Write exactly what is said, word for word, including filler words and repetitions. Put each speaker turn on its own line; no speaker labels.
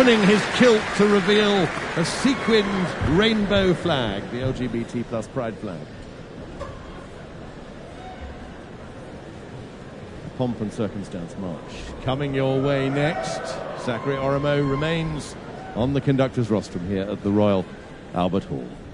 opening his kilt to reveal a sequined rainbow flag, the L G B T plus pride flag. Pomp and Circumstance March coming your way next. Zachary Oromo remains on the conductor's rostrum here at the Royal Albert Hall.